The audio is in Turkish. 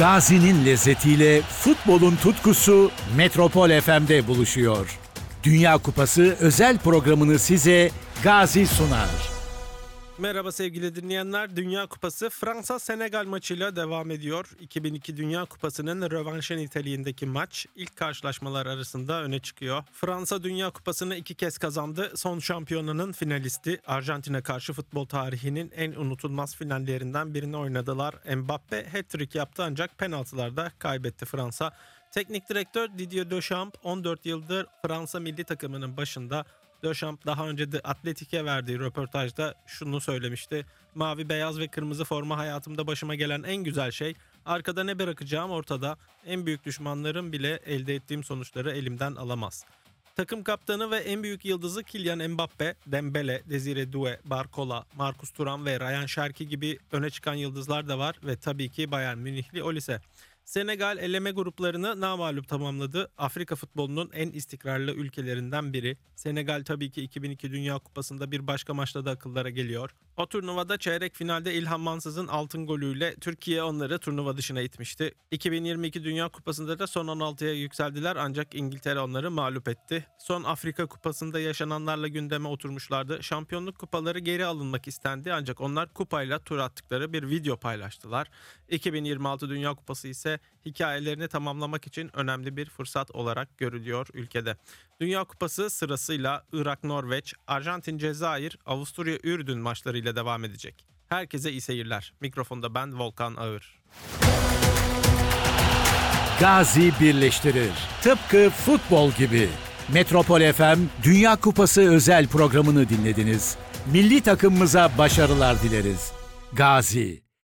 Gazi'nin lezzetiyle futbolun tutkusu Metropol FM'de buluşuyor. Dünya Kupası özel programını size Gazi sunar. Merhaba sevgili dinleyenler. Dünya Kupası Fransa-Senegal maçıyla devam ediyor. 2002 Dünya Kupası'nın rövanşı niteliğindeki maç ilk karşılaşmalar arasında öne çıkıyor. Fransa Dünya Kupası'nı 2 kez kazandı. Son şampiyonanın finalisti. Arjantin'e karşı futbol tarihinin en unutulmaz finallerinden birini oynadılar. Mbappe hat-trick yaptı ancak penaltılarda kaybetti Fransa. Teknik direktör Didier Deschamps 14 yıldır Fransa milli takımının başında. Deschamps daha önce de Atletik'e verdiği röportajda şunu söylemişti. Mavi, beyaz ve kırmızı forma hayatımda başıma gelen en güzel şey. Arkada ne bırakacağım ortada. En büyük düşmanlarım bile elde ettiğim sonuçları elimden alamaz. Takım kaptanı ve en büyük yıldızı Kylian Mbappe, Dembele, Desire Doué, Barcola, Marcus Thuram ve Ryan Cherki gibi öne çıkan yıldızlar da var ve tabii ki Bayern Münihli Olise. Senegal eleme gruplarını namağlup tamamladı. Afrika futbolunun en istikrarlı ülkelerinden biri. Senegal tabii ki 2002 Dünya Kupası'nda bir başka maçta da akıllara geliyor. O turnuvada çeyrek finalde İlhan Mansız'ın altın golüyle Türkiye onları turnuva dışına itmişti. 2022 Dünya Kupası'nda da son 16'ya yükseldiler ancak İngiltere onları mağlup etti. Son Afrika Kupası'nda yaşananlarla gündeme oturmuşlardı. Şampiyonluk kupaları geri alınmak istendi ancak onlar kupayla tur attıkları bir video paylaştılar. 2026 Dünya Kupası ise hikayelerini tamamlamak için önemli bir fırsat olarak görülüyor ülkede. Dünya Kupası sırasıyla Irak-Norveç, Arjantin-Cezayir, Avusturya-Ürdün maçlarıyla devam edecek. Herkese iyi seyirler. Mikrofonda ben Volkan Ağır. Gazi birleştirir. Tıpkı futbol gibi. Metropol FM Dünya Kupası özel programını dinlediniz. Milli takımımıza başarılar dileriz. Gazi.